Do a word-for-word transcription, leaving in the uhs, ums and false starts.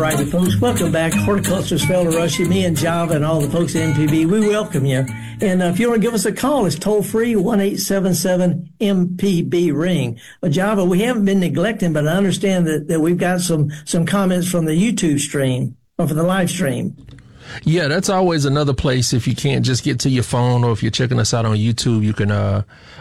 righty, folks. Welcome back. Horticulturist Felder Rushy, me and Java and all the folks at M P B. We welcome you. And uh, if you want to give us a call, it's toll free, one eight seven seven M P B ring. But Java, we haven't been neglecting, but I understand that, that we've got some, some comments from the YouTube stream or from the live stream. Yeah, that's always another place. If you can't just get to your phone, or if you're checking us out on YouTube, you can uh,